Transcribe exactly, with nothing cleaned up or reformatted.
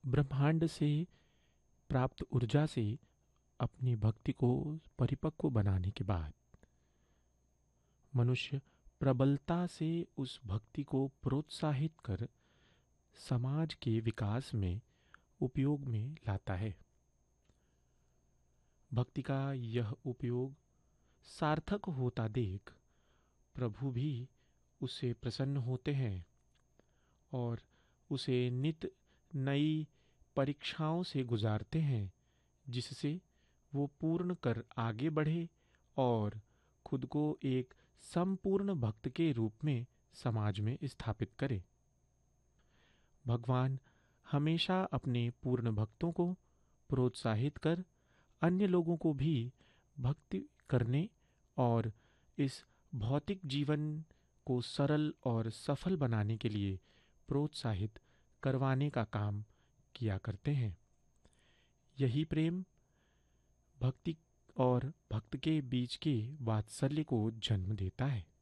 ब्रह्मांड से प्राप्त ऊर्जा से अपनी भक्ति को परिपक्व बनाने के बाद मनुष्य प्रबलता से उस भक्ति को प्रोत्साहित कर समाज के विकास में उपयोग में लाता है। भक्ति का यह उपयोग सार्थक होता देख प्रभु भी उससे प्रसन्न होते हैं और उसे नित नई परीक्षाओं से गुजारते हैं, जिससे वो पूर्ण कर आगे बढ़े और खुद को एक संपूर्ण भक्त के रूप में समाज में स्थापित करे। भगवान हमेशा अपने पूर्ण भक्तों को प्रोत्साहित कर अन्य लोगों को भी भक्ति करने और इस भौतिक जीवन को सरल और सफल बनाने के लिए प्रोत्साहित करवाने का काम किया करते हैं। यही प्रेम भक्ति और भक्त के बीच के वात्सल्य को जन्म देता है।